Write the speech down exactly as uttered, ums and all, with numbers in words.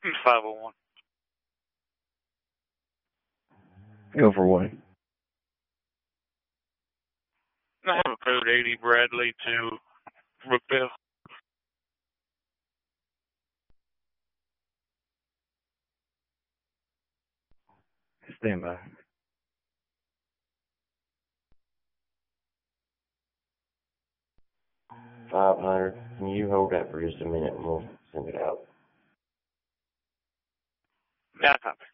five oh one. Go for what? I have a code eighty Bradley to Brookville. Stand by. five hundred. Can you hold that for just a minute and we'll send it out? Yeah, copy.